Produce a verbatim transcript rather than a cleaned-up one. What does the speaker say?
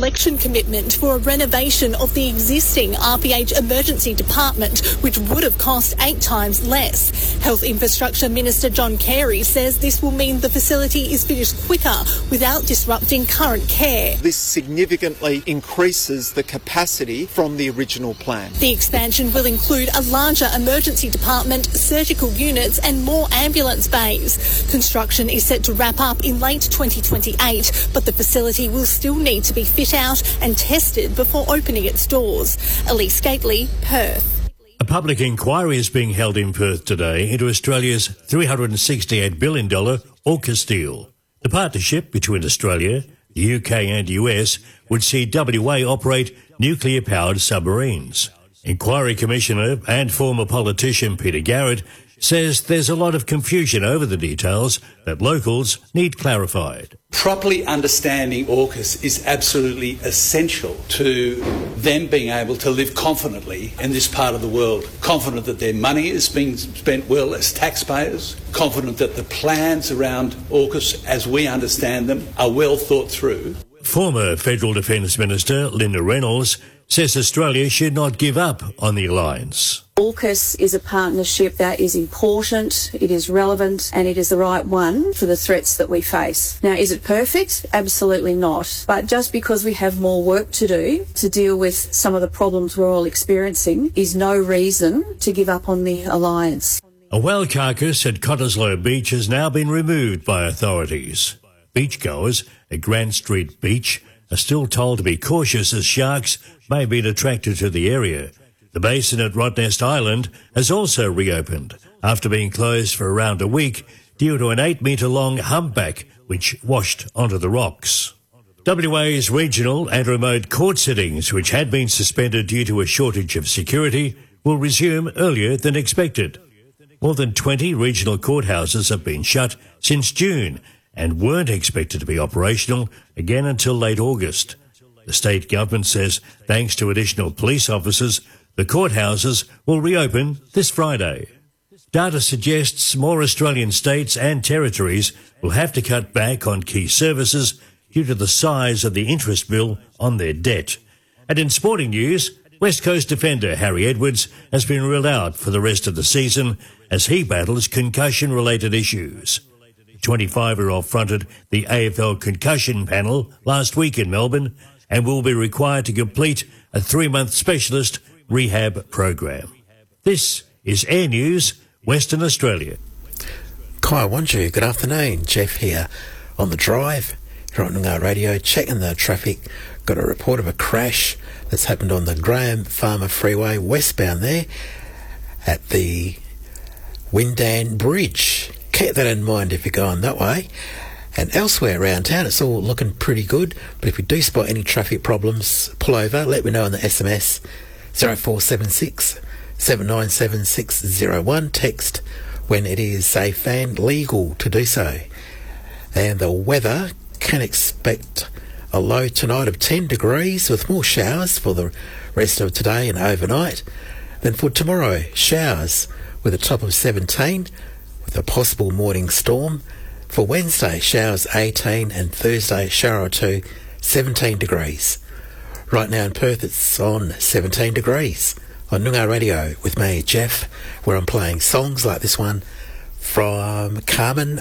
election commitment for a renovation of the existing R P H Emergency Department, which would have cost eight times less. Health Infrastructure Minister John Carey says this will mean the facility is finished quicker without disrupting current care. This significantly increases the capacity from the original plan. The expansion will include a larger emergency department, surgical units and more ambulance bays. Construction is set to wrap up in late twenty twenty-eight, but the facility will still need to be fit out and tested before opening its doors. Elise Gately, Perth. A public inquiry is being held in Perth today into Australia's three hundred sixty-eight billion dollars AUKUS deal. The partnership between Australia, the U K and U S would see W A operate nuclear-powered submarines. Inquiry Commissioner and former politician Peter Garrett says there's a lot of confusion over the details that locals need clarified. Properly understanding AUKUS is absolutely essential to them being able to live confidently in this part of the world, confident that their money is being spent well as taxpayers, confident that the plans around AUKUS, as we understand them, are well thought through. Former Federal Defence Minister Linda Reynolds says Australia should not give up on the alliance. AUKUS is a partnership that is important, it is relevant and it is the right one for the threats that we face. Now, is it perfect? Absolutely not. But just because we have more work to do to deal with some of the problems we're all experiencing is no reason to give up on the alliance. A whale carcass at Cottesloe Beach has now been removed by authorities. Beachgoers at Grant Street Beach are still told to be cautious as sharks may be attracted to the area. The basin at Rottnest Island has also reopened after being closed for around a week due to an eight-metre-long humpback which washed onto the rocks. W A's regional and remote court sittings, which had been suspended due to a shortage of security, will resume earlier than expected. More than twenty regional courthouses have been shut since June and weren't expected to be operational again until late August. The state government says thanks to additional police officers, the courthouses will reopen this Friday. Data suggests more Australian states and territories will have to cut back on key services due to the size of the interest bill on their debt. And in sporting news, West Coast defender Harry Edwards has been ruled out for the rest of the season as he battles concussion-related issues. The twenty-five-year-old fronted the A F L concussion panel last week in Melbourne and will be required to complete a three-month specialist rehab program. This is Air News, Western Australia. Kai Wanju, good afternoon. Jeff here on the drive here on Noongar Radio, checking the traffic. Got a report of a crash that's happened on the Graham Farmer Freeway westbound there at the Windan Bridge. Keep that in mind if you're going that way. And elsewhere around town, it's all looking pretty good. But if you do spot any traffic problems, pull over. Let me know on the S M S zero four seven six, seven nine seven six zero one. Text when it is safe and legal to do so. And the weather, can expect a low tonight of ten degrees with more showers for the rest of today and overnight. Then for tomorrow, showers with a top of seventeen with a possible morning storm. For Wednesday, showers eighteen, and Thursday, shower or two, seventeen degrees. Right now in Perth, it's on seventeen degrees. On Noongar Radio with me, Jeff, where I'm playing songs like this one from Carmen